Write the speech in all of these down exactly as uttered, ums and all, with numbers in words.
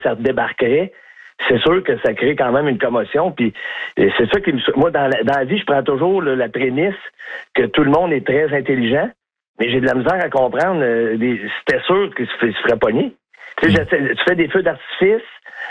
ça débarquerait, c'est sûr que ça crée quand même une commotion. Puis c'est ça qui me... Moi, dans la, dans la vie, je prends toujours là, la prémisse que tout le monde est très intelligent, mais j'ai de la misère à comprendre. Euh, des... C'était sûr qu'il se, se ferait pogner. Tu sais, tu fais des feux d'artifice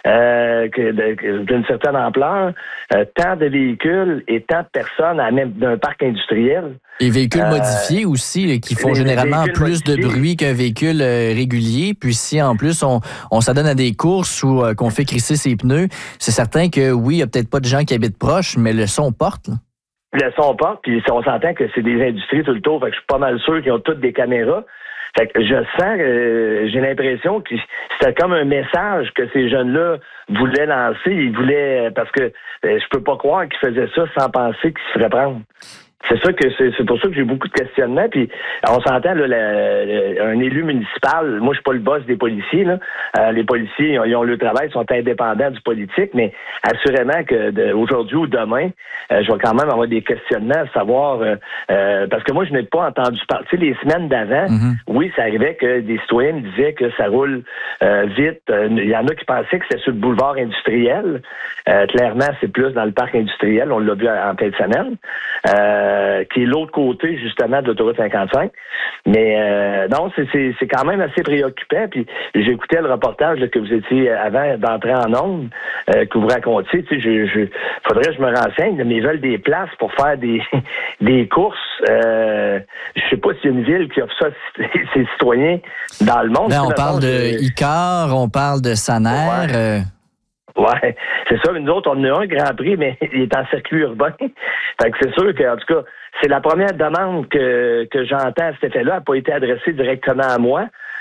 euh, que, de, d'une certaine ampleur, euh, tant de véhicules et tant de personnes à même d'un parc industriel. Les véhicules euh, modifiés aussi, là, qui font les, généralement les plus modifiés. de bruit qu'un véhicule euh, régulier. Puis si en plus on, on s'adonne à des courses ou euh, qu'on fait crisser ses pneus, c'est certain que oui, il n'y a peut-être pas de gens qui habitent proches, mais le son porte. Là. Le son porte, puis on s'entend que c'est des industries tout le tour, fait que je suis pas mal sûr qu'ils ont toutes des caméras. Fait que je sens, euh, j'ai l'impression que c'était comme un message que ces jeunes-là voulaient lancer. Ils voulaient, parce que euh, je peux pas croire qu'ils faisaient ça sans penser qu'ils se feraient prendre. C'est ça que c'est, c'est pour ça que j'ai beaucoup de questionnements. Puis on s'entend là, la, la, un élu municipal. Moi, je suis pas le boss des policiers. Là. Euh, les policiers, ils ont, ils ont le travail, sont indépendants du politique, mais assurément que de, aujourd'hui ou demain, euh, je vais quand même avoir des questionnements à savoir euh, euh, parce que moi, je n'ai pas entendu parler. Tu sais, les semaines d'avant, mm-hmm. oui, ça arrivait que des citoyens me disaient que ça roule euh, vite. Euh, il y en a qui pensaient que c'était sur le boulevard industriel. Euh, clairement, c'est plus dans le parc industriel. On l'a vu en pleine semaine. Euh, Euh, qui est l'autre côté, justement, de l'autoroute cinquante-cinq. Mais euh, non, c'est, c'est, c'est quand même assez préoccupant. Puis j'écoutais le reportage là, que vous étiez avant d'entrer en ondes, euh, que vous racontiez. Tu sais, je, je, faudrait que je me renseigne, mais ils veulent des places pour faire des, des courses. Euh, je sais pas s'il y a une ville qui offre ça à ses citoyens dans le monde. Là, on parle de Icar, on parle de Saner. Ouais. Euh... Ouais, c'est ça. Mais nous autres, on a un Grand Prix, mais il est en circuit urbain. Fait que c'est sûr que, en tout cas, c'est la première demande que, que j'entends à cet effet-là. Elle n'a pas été adressée directement à moi.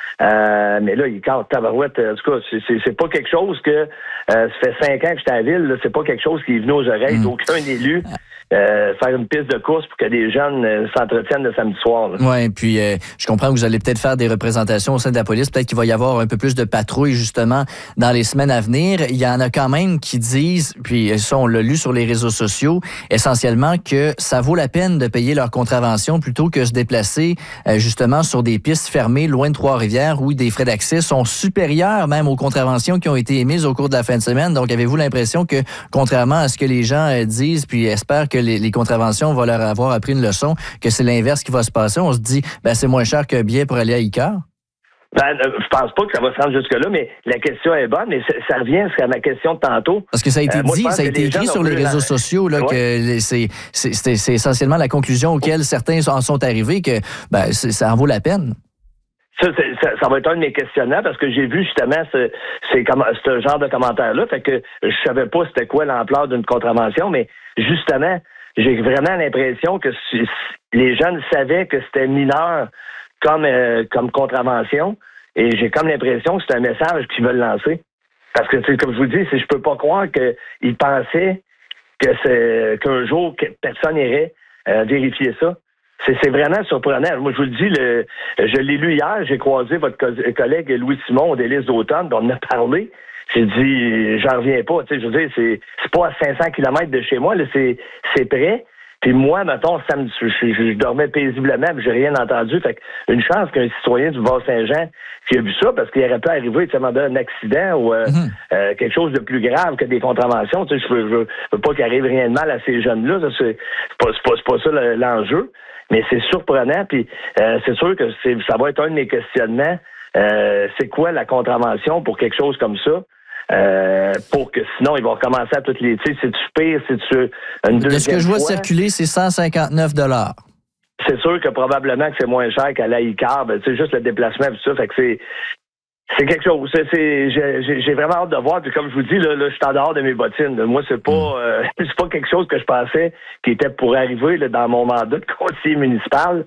Euh, mais là, il casse tabarouette. En tout cas, c'est, c'est, c'est pas quelque chose que euh, ça fait cinq ans que j'étais à la ville. Là, c'est pas quelque chose qui est venu aux oreilles d'aucun élu. Euh, faire une piste de course pour que des jeunes euh, s'entretiennent le samedi soir. Oui, puis euh, je comprends que vous allez peut-être faire des représentations au sein de la police. Peut-être qu'il va y avoir un peu plus de patrouilles, justement, dans les semaines à venir. Il y en a quand même qui disent, puis ça, on l'a lu sur les réseaux sociaux, essentiellement que ça vaut la peine de payer leur contravention plutôt que se déplacer, euh, justement, sur des pistes fermées loin de Trois-Rivières où des frais d'accès sont supérieurs même aux contraventions qui ont été émises au cours de la fin de semaine. Donc, avez-vous l'impression que, contrairement à ce que les gens euh, disent, puis espèrent que les, les contraventions vont leur avoir appris une leçon, que c'est l'inverse qui va se passer? On se dit, ben c'est moins cher qu'un billet pour aller à Icar? Ben, euh, je pense pas que ça va se rendre jusque-là, mais la question est bonne, mais ça, ça revient à ma question de tantôt. Parce que ça a été euh, dit, moi, ça a été écrit sur les réseaux la... sociaux, là, ouais. que c'est, c'est, c'est, c'est essentiellement la conclusion auquel certains en sont arrivés, que ben, ça en vaut la peine. Ça, ça, ça va être un de mes questionnements parce que j'ai vu justement ce, c'est comme, ce genre de commentaires-là. Fait que je savais pas c'était quoi l'ampleur d'une contravention, mais justement, j'ai vraiment l'impression que les jeunes savaient que c'était mineur comme, euh, comme contravention et j'ai comme l'impression que c'est un message qu'ils veulent lancer. Parce que, comme je vous dis, je peux pas croire qu'ils pensaient que c'est, qu'un jour, que personne irait euh, vérifier ça. C'est, c'est vraiment surprenant. Moi, je vous le dis, le, je l'ai lu hier, j'ai croisé votre co- collègue Louis Simon au Délices d'automne, dont on a parlé. J'ai dit, j'en reviens pas. Tu sais, je veux dire, c'est, c'est pas à cinq cents kilomètres de chez moi, là, c'est, c'est près. Puis moi, mettons, samedi, je, je, je dormais paisiblement, puis j'ai rien entendu. Fait une chance qu'un citoyen du Bas-Saint-Jean qui a vu ça, parce qu'il aurait pu arriver, tu sais, un accident ou euh, mm-hmm. euh, quelque chose de plus grave que des contraventions. Tu sais, je veux, je veux, je veux pas qu'il arrive rien de mal à ces jeunes-là. Ça, c'est, c'est, pas, c'est, pas, c'est pas ça l'enjeu. Mais c'est surprenant, puis euh, c'est sûr que c'est, ça va être un de mes questionnements. Euh, c'est quoi la contravention pour quelque chose comme ça? Euh, pour que sinon, ils vont recommencer à toutes les... Tu sais, c'est-tu pire, c'est-tu une deuxième fois? De ce que je vois fois? circuler, c'est cent cinquante-neuf dollars. C'est sûr que probablement que c'est moins cher qu'à la Icar. Ben, tu sais, juste le déplacement, tout ça, fait que c'est... C'est quelque chose. C'est, c'est, j'ai, j'ai vraiment hâte de voir. Puis comme je vous dis, là, là je suis en dehors de mes bottines. Moi, c'est pas, euh, c'est pas quelque chose que je pensais qui était pour arriver là, dans mon mandat de conseiller municipal.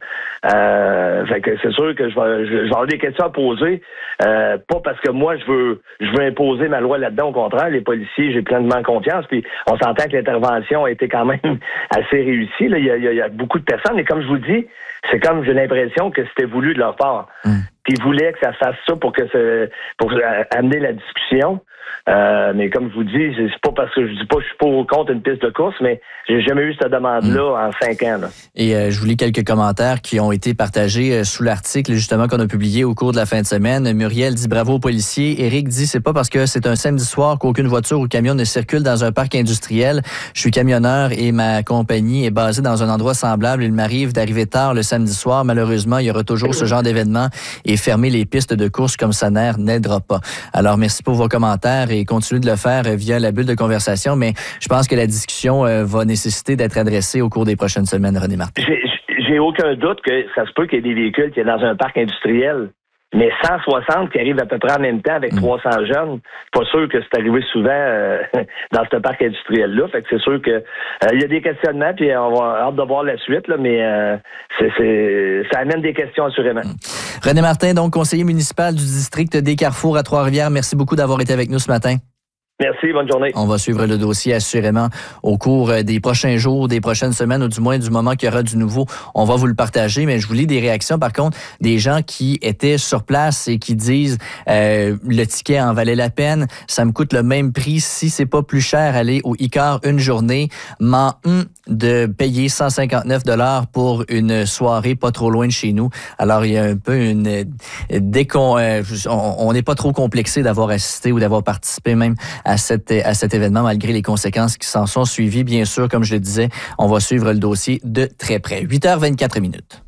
Euh, fait que c'est sûr que je vais, je, je vais avoir des questions à poser. Euh, pas parce que moi, je veux, je veux imposer ma loi là-dedans. Au contraire, les policiers, j'ai pleinement confiance. Puis on s'entend que l'intervention a été quand même assez réussie. Là. Il y a, il y a beaucoup de personnes. Et comme je vous dis, c'est comme j'ai l'impression que c'était voulu de leur part. Mm. puis ils voulaient que ça fasse ça pour que ce, pour amener la discussion. Euh, mais comme je vous dis, c'est pas parce que je dis pas que je suis pour ou contre une piste de course, mais j'ai jamais eu cette demande-là mmh. en cinq ans. Là. Et euh, je vous lis quelques commentaires qui ont été partagés euh, sous l'article justement qu'on a publié au cours de la fin de semaine. Muriel dit bravo aux policiers. Éric dit c'est pas parce que c'est un samedi soir qu'aucune voiture ou camion ne circule dans un parc industriel. Je suis camionneur et ma compagnie est basée dans un endroit semblable. Il m'arrive d'arriver tard le samedi soir. Malheureusement, il y aura toujours ce genre d'événement et fermer les pistes de course comme ça n'aidera pas. Alors merci pour vos commentaires et continuez de le faire via la bulle de conversation, mais je pense que la discussion euh, va nécessiter d'être adressée au cours des prochaines semaines, René Martin. J'ai, j'ai aucun doute que ça se peut qu'il y ait des véhicules qui sont dans un parc industriel, mais cent soixante qui arrivent à peu près en même temps avec mmh. trois cents jeunes, pas sûr que c'est arrivé souvent euh, dans ce parc industriel-là. Fait que c'est sûr que euh, il y a des questionnements, puis on va hâte de voir la suite, là, mais euh, c'est, c'est, ça amène des questions assurément. Mmh. René Martin, donc conseiller municipal du district des Carrefours à Trois-Rivières, merci beaucoup d'avoir été avec nous ce matin. Merci, bonne journée. On va suivre le dossier assurément au cours des prochains jours, des prochaines semaines, ou du moins du moment qu'il y aura du nouveau. On va vous le partager, mais je vous lis des réactions, par contre, des gens qui étaient sur place et qui disent euh, le ticket en valait la peine, ça me coûte le même prix si c'est pas plus cher aller au Icar une journée, m'en hum, de payer cent cinquante-neuf dollars pour une soirée pas trop loin de chez nous. Alors, il y a un peu une... Dès qu'on euh, on n'est pas trop complexé d'avoir assisté ou d'avoir participé même à, cette, à cet événement, malgré les conséquences qui s'en sont suivies. Bien sûr, comme je le disais, on va suivre le dossier de très près. huit heures vingt-quatre minutes.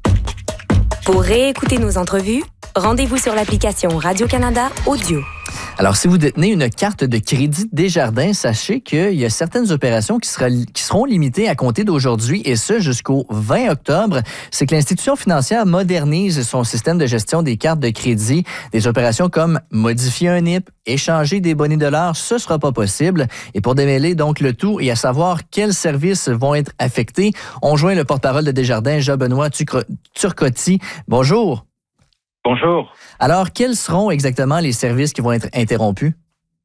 Pour réécouter nos entrevues, rendez-vous sur l'application Radio-Canada Audio. Alors, si vous détenez une carte de crédit Desjardins, sachez qu'il y a certaines opérations qui, sera, qui seront limitées à compter d'aujourd'hui, et ce, jusqu'au vingt octobre. C'est que l'institution financière modernise son système de gestion des cartes de crédit. Des opérations comme modifier un N I P, échanger des bonnets dollars, ce ne sera pas possible. Et pour démêler donc le tout et à savoir quels services vont être affectés, on joint le porte-parole de Desjardins, Jean-Benoît Turcotti. Bonjour. Bonjour. Alors, quels seront exactement les services qui vont être interrompus?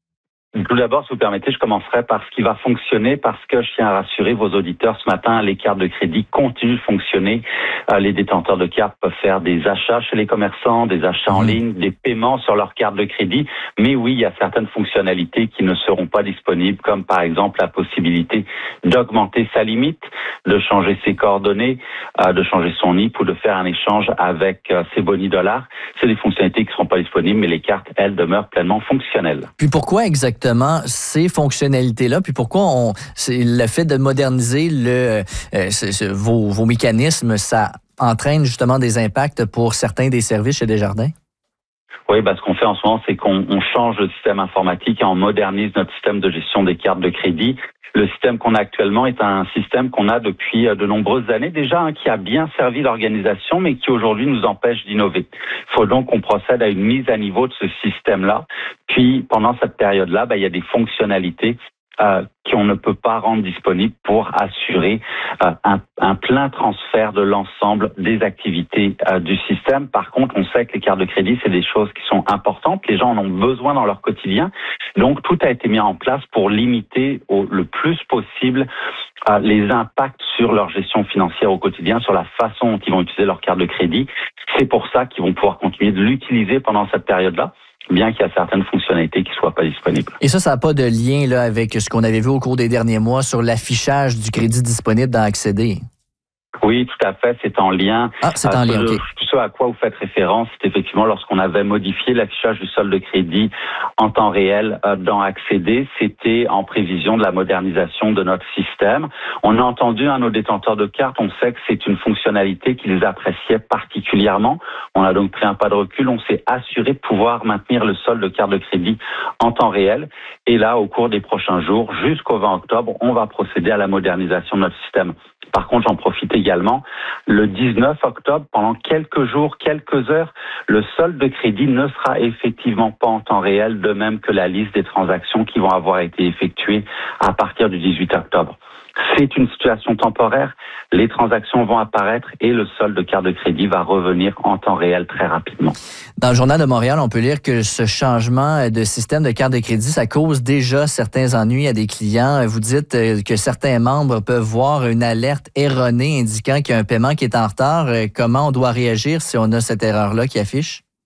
Tout d'abord, si vous permettez, je commencerai par ce qui va fonctionner parce que je tiens à rassurer vos auditeurs ce matin, les cartes de crédit continuent de fonctionner. Euh, les détenteurs de cartes peuvent faire des achats chez les commerçants, des achats en ligne, des paiements sur leurs cartes de crédit. Mais oui, il y a certaines fonctionnalités qui ne seront pas disponibles, comme par exemple la possibilité d'augmenter sa limite, de changer ses coordonnées, euh, de changer son I P ou de faire un échange avec euh, ses boni dollars. C'est des fonctionnalités qui ne seront pas disponibles, mais les cartes, elles, demeurent pleinement fonctionnelles. Puis pourquoi exactement ces fonctionnalités-là, puis pourquoi on, c'est le fait de moderniser le, euh, ce, ce, vos, vos mécanismes, ça entraîne justement des impacts pour certains des services chez Desjardins? Oui, ben, ce qu'on fait en ce moment, c'est qu'on on change le système informatique et on modernise notre système de gestion des cartes de crédit. Le système qu'on a actuellement est un système qu'on a depuis de nombreuses années déjà, hein, qui a bien servi l'organisation, mais qui aujourd'hui nous empêche d'innover. Il faut donc qu'on procède à une mise à niveau de ce système-là. Puis, pendant cette période-là, ben, il y a des fonctionnalités euh, qu'on ne peut pas rendre disponibles pour assurer euh, un, un plein transfert de l'ensemble des activités euh, du système. Par contre, on sait que les cartes de crédit, c'est des choses qui sont importantes. Les gens en ont besoin dans leur quotidien. Donc, tout a été mis en place pour limiter au, le plus possible euh, les impacts sur leur gestion financière au quotidien, sur la façon dont ils vont utiliser leur carte de crédit. C'est pour ça qu'ils vont pouvoir continuer de l'utiliser pendant cette période-là, bien qu'il y a certaines fonctionnalités qui ne soient pas disponibles. Et ça, ça n'a pas de lien là, avec ce qu'on avait vu au cours des derniers mois sur l'affichage du crédit disponible dans Accéder? Oui, tout à fait, c'est en lien. Ah, c'est en lien, ce, OK. Ce à quoi vous faites référence, c'est effectivement lorsqu'on avait modifié l'affichage du solde de crédit en temps réel euh, dans Accéder, c'était en prévision de la modernisation de notre système. On a entendu à nos détenteurs de cartes, on sait que c'est une fonctionnalité qu'ils appréciaient particulièrement. On a donc pris un pas de recul, on s'est assuré de pouvoir maintenir le solde de carte de crédit en temps réel. Et là, au cours des prochains jours, jusqu'au vingt octobre, on va procéder à la modernisation de notre système. Par contre, j'en profite également, le dix-neuf octobre, pendant quelques jours, quelques heures, le solde de crédit ne sera effectivement pas en temps réel, de même que la liste des transactions qui vont avoir été effectuées à partir du dix-huit octobre. C'est une situation temporaire, les transactions vont apparaître et le solde de carte de crédit va revenir en temps réel très rapidement. Dans le Journal de Montréal, on peut lire que ce changement de système de carte de crédit, ça cause déjà certains ennuis à des clients. Vous dites que certains membres peuvent voir une alerte erronée indiquant qu'il y a un paiement qui est en retard. Comment on doit réagir si on a cette erreur-là qui affiche?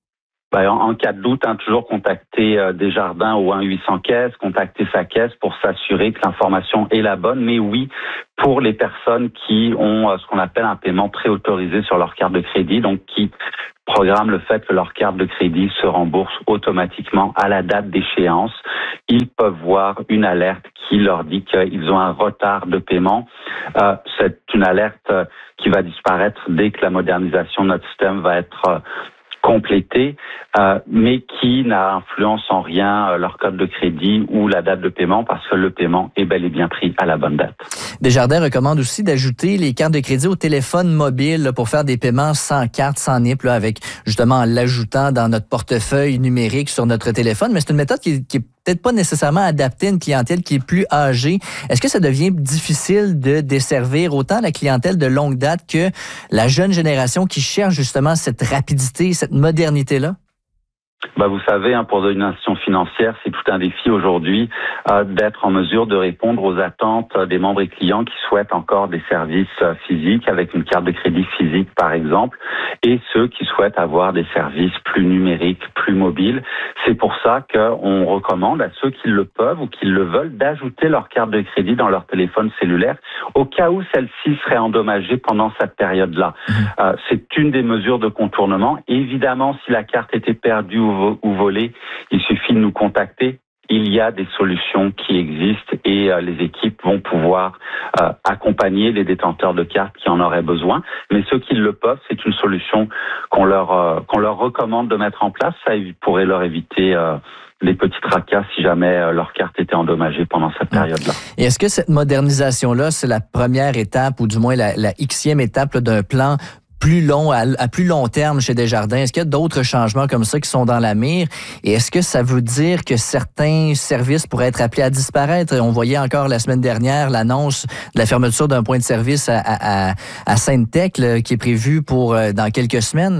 Ben, en, en cas de doute, hein, toujours contacter euh, Desjardins au un huit cents caisse, contacter sa caisse pour s'assurer que l'information est la bonne. Mais oui, pour les personnes qui ont euh, ce qu'on appelle un paiement préautorisé sur leur carte de crédit, donc qui programment le fait que leur carte de crédit se rembourse automatiquement à la date d'échéance, ils peuvent voir une alerte qui leur dit qu'ils ont un retard de paiement. Euh, c'est une alerte euh, qui va disparaître dès que la modernisation de notre système va être euh, complétée, euh, mais qui n'a influence en rien euh, leur code de crédit ou la date de paiement parce que le paiement est bel et bien pris à la bonne date. Desjardins recommande aussi d'ajouter les cartes de crédit au téléphone mobile là, pour faire des paiements sans carte, sans N I P, là, avec justement en l'ajoutant dans notre portefeuille numérique sur notre téléphone. Mais c'est une méthode qui, qui est peut-être pas nécessairement adaptée à une clientèle qui est plus âgée. Est-ce que ça devient difficile de desservir autant la clientèle de longue date que la jeune génération qui cherche justement cette rapidité, cette modernité-là? Ben, vous savez, hein, pour une institution financière, c'est tout un défi aujourd'hui euh, d'être en mesure de répondre aux attentes des membres et clients qui souhaitent encore des services euh, physiques avec une carte de crédit physique, par exemple, et ceux qui souhaitent avoir des services plus numériques, plus mobiles. C'est pour ça qu'on recommande à ceux qui le peuvent ou qui le veulent d'ajouter leur carte de crédit dans leur téléphone cellulaire au cas où celle-ci serait endommagée pendant cette période-là. Mmh. Euh, c'est une des mesures de contournement. Évidemment, si la carte était perdue ou ou volés, il suffit de nous contacter. Il y a des solutions qui existent et euh, les équipes vont pouvoir euh, accompagner les détenteurs de cartes qui en auraient besoin. Mais ceux qui le peuvent, c'est une solution qu'on leur euh, qu'on leur recommande de mettre en place. Ça pourrait leur éviter euh, des petits tracas si jamais euh, leur carte était endommagée pendant cette période-là. Et est-ce que cette modernisation-là, c'est la première étape ou du moins la, la Xème étape là, d'un plan plus long, à, à plus long terme chez Desjardins? Est-ce qu'il y a d'autres changements comme ça qui sont dans la mire? Et est-ce que ça veut dire que certains services pourraient être appelés à disparaître? On voyait encore la semaine dernière l'annonce de la fermeture d'un point de service à, à, à Sainte-Tech là, qui est prévue pour euh, dans quelques semaines.